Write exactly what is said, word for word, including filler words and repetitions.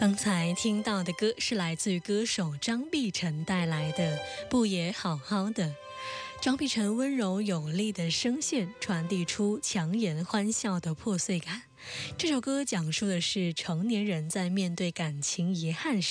刚才听到的歌是来自于歌手张碧晨带来的《不也好好的》。张碧晨温柔有力的声线传递出强颜欢笑的破碎感。这首歌讲述的是成年人在面对感情遗憾时